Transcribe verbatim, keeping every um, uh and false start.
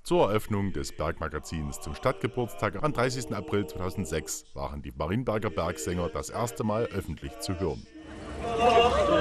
Zur Eröffnung des Bergmagazins zum Stadtgeburtstag am dreißigsten April zweitausendsechs waren die Marienberger Bergsänger das erste Mal öffentlich zu hören.